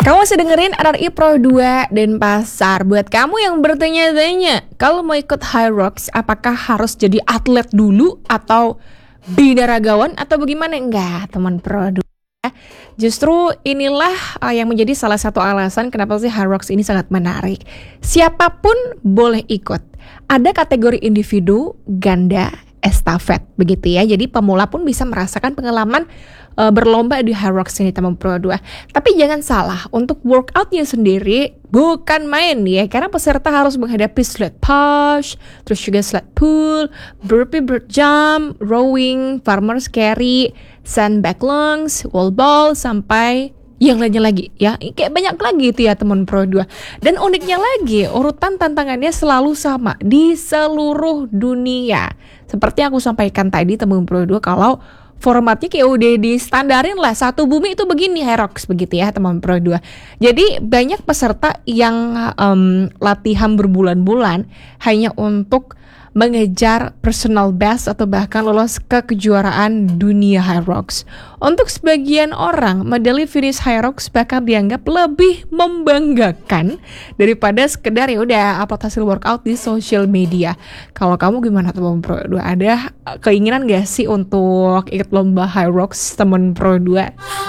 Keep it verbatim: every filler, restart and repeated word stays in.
Kamu masih dengerin R R I Pro dua Denpasar. Buat kamu yang bertanya-tanya, kalau mau ikut Hyrox, apakah harus jadi atlet dulu atau binaragawan atau bagaimana? Enggak, teman Pro dua. Justru inilah uh, yang menjadi salah satu alasan kenapa sih Hyrox ini sangat menarik. Siapapun boleh ikut. Ada kategori individu, ganda, estafet, begitu ya. Jadi pemula pun bisa merasakan pengalaman uh, berlomba di Hyrox ini, teman Pro dua. Tapi jangan salah, untuk workoutnya sendiri bukan main ya, karena peserta harus menghadapi sled push, terus juga sled pull, burpee bird jump, rowing, farmer's carry, sandbag lunge, wall ball, sampai yang lainnya lagi ya, kayak banyak lagi itu ya teman Pro dua. Dan uniknya lagi, urutan tantangannya selalu sama di seluruh dunia. Seperti yang aku sampaikan tadi teman Pro dua, kalau formatnya kayak udah di standarin lah, satu bumi itu begini Hyrox begitu ya teman Pro dua. Jadi banyak peserta yang um, latihan berbulan-bulan hanya untuk mengejar personal best atau bahkan lolos ke kejuaraan dunia Hyrox. Untuk sebagian orang, medali finish Hyrox bahkan dianggap lebih membanggakan daripada sekedar ya udah upload hasil workout di social media. Kalau kamu gimana teman Pro dua? Ada keinginan gak sih untuk ikut lomba Hyrox teman Pro dua?